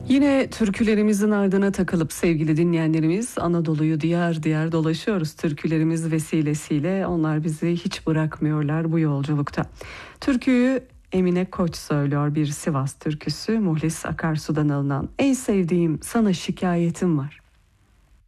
Yine türkülerimizin ardına takılıp sevgili dinleyenlerimiz Anadolu'yu diyar diyar dolaşıyoruz türkülerimiz vesilesiyle. Onlar bizi hiç bırakmıyorlar bu yolculukta. Türküyü Emine Koç söylüyor, bir Sivas türküsü, Muhlis Akarsu'dan alınan. Ey sevdiğim, sana şikayetim var.